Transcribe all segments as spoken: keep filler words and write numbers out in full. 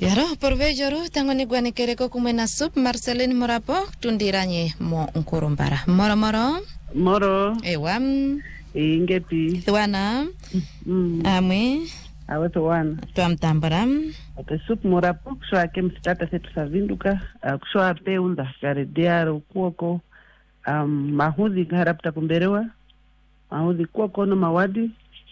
Yaro porvejoro tangoni gwani kereko kumena sup Marceline Morapo tundiranye mo nkurumbara. Moro moro. Moro. Ewam. Ingepi. Tuana. Mm. Amwe. Awe tuana. Tuamtambaram. Ate sup Morapo kuswa kem stata setu savinduka. Uh, kuswa peunda kare diaro kuoko. Um, mahudhi harapta kumberewa. Mahudhi kuoko no mawadi.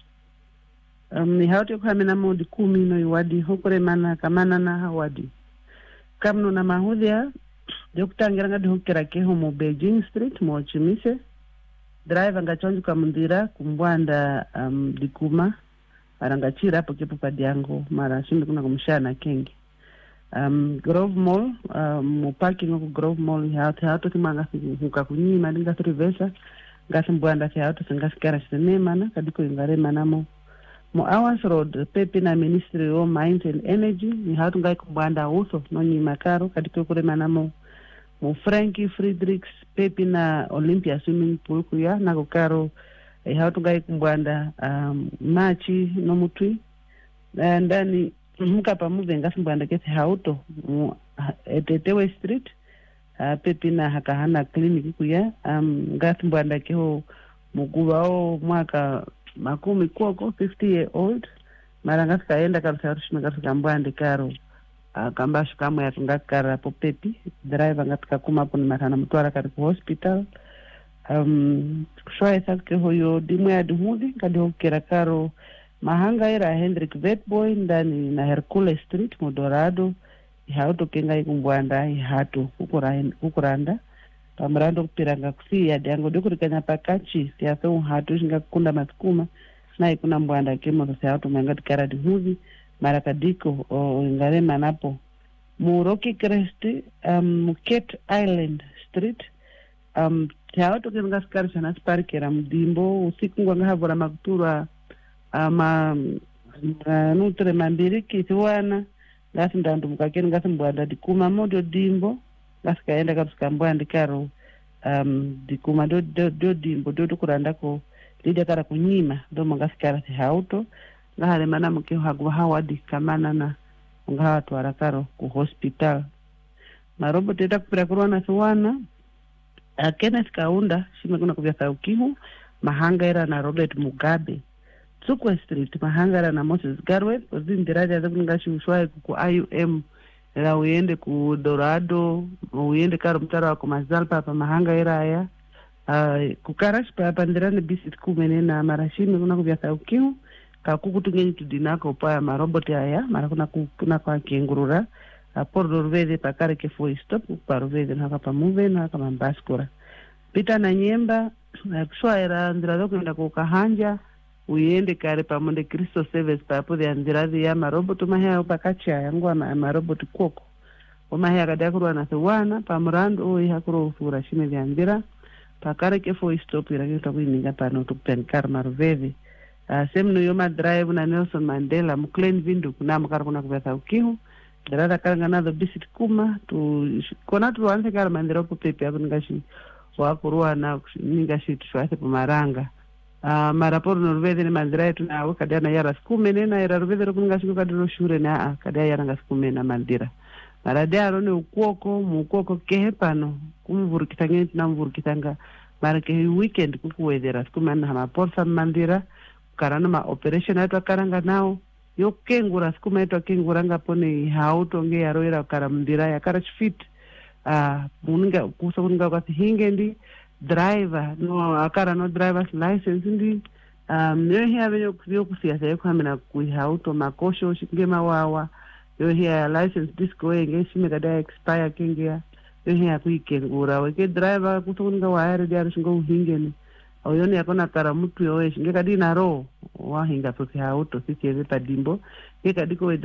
Um, ni hauti kuhamina modi kumi no iwadi hukure mana kamana na hawadi kamno na mahudhia jokutangira ngadi hukira keho mo Beijing Street mo Chimise driver ngachonju kamundira kumbwanda um, dikuma arangachira hapo kepo padiango mara shimbi kuna kumshana kengi um, Grove Mall um, mo parking of Grove Mall hauti hauti timanga huka kunyima dinga trivesa ngasi mbwanda si hauti singasi kara sinemana kadiko ingare manamo Mo Awas Road, pepi na Ministry of Mines and Energy, ni hatu ngai kumbanda uso, no ni makaro, kadiko kure manamo. Mo Frankie Friedrichs, pepi na Olympia Swimming Pool kuya, na kukaro, eh, hatu ngai kumbanda um, machi no mutui. Ndani, muka pa muve ngasi mbanda kesi hauto, mo Etetewe Street, uh, pepi na Hakahana Clinic kuya, um, ngasi mbanda keho muguwa o mwaka makumi kuoko fifty year old maranga kaenda kabisa rushima kambwande karo uh, kambashu kamwe yakungakara po pepi driver ngatika kuma poni matana mutwara kari ku hospital um kushoya sakke hoyo dimwe adhudi kadi hokera karo mahanga era Hendrik Vetboy ndani na Hercules Street Modorado hauto kenga ikumbwanda hatu ukura ukuranda pamrando kupiranga kusiya dango dokurikanya pakachi siaso hatu shinga kunda maskuma na ikuna mbwanda kemo to siato mangati karadi huzi marakadiko o ngare manapo Muroki Crest um Cat Island Street um siato kenga skari sana sparkera mdimbo usiku ngwa ngahavora makutura ama uh, nutre mambiri kisiwana ngasi ndandu mukakeni ngasi mbwanda dikuma modo dimbo ngaskaenda kapsikambwandi karo um dikuma do do, do dimbo do kuranda ko lida kara kunyima do mangasikara si hauto ngahale mana mke hagwa hawadi kamana na ngaha twara karo ku hospital marobo teta kupira kurwana suwana uh, Kenneth Kaunda shime kuna kubya saukihu mahangera na Robert Mugabe Tsukwe Street mahangera na Moses Garwe ozindiraja zakungashi ushwaye ku I U M la uende ku Dorado uende karo mtara wa kumazalpa pa mahanga iraya uh, kukarashi pa pandirane bisit kumene na marashimi kuna kubya saukiu kakukutungenyi tudinako pa maroboti haya mara kuna kuna kwa kiengurura uh, por dorvede pa kare ke foi stop pa dorvede na haka muve na haka mambaskura pita na nyemba uh, kuswa era ndirado kuenda kukahanja uende kare pa monde Kristo Service pa hapo ya ndirazi ya maroboto mahaya upakacha yangu ama maroboto koko omahaya kadakurwa na sewana pa mrando oi hakuro ufura shime vya ndira pa kare ke foi stop ira kita kuininga pa no tupen karma roveve uh, semno yoma drive na Nelson Mandela muklen vindu kuna makara kuna kubesa ukihu ndirada karanga nazo bisit kuma tu kona tu wanse karma ndira ku pepe hapo ngashi wakurwa na ningashi tushwase pa maranga Uh, maraporo norvede ni mandira yetu na awe kadia na yara sikumene na yara rovede rokunga shiko kadiro shure na a kadia yara nga sikumene mandira maradia arone ukuoko mukuoko kehe pano kumvurukitanga na mvurukitanga mara kehe weekend kukuwedera sikumene na hamaporsa mandira karana ma operation yetu akaranga nao yo kengura sikumene yetu kengura nga pone hauto nge yaro ira kara mandira ya kara chifit uh, muninga kusa kuninga wakati hingendi driver no akara no driver's license ndi um yo hiya venyo kuyo kusiasa yo kwamina kuihauto makosho shingema wawa yo hiya license disco enge shimeka da expire kingia yo hiya kuikengura weke driver kutonga waere dia shingo uhingeni oyoni yakona kara mtu yo shingeka dina ro wahinga pose hauto sisi yeze padimbo yeka diko